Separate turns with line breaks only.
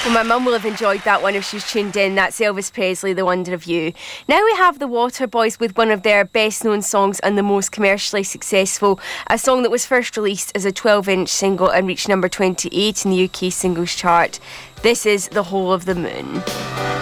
Well, my mum will have enjoyed that one if she's tuned in. That's Elvis Presley, The Wonder of You. Now we have the Waterboys with one of their best known songs and the most commercially successful, a song that was first released as a 12-inch single and reached number 28 in the UK singles chart. This is The Whole of the Moon.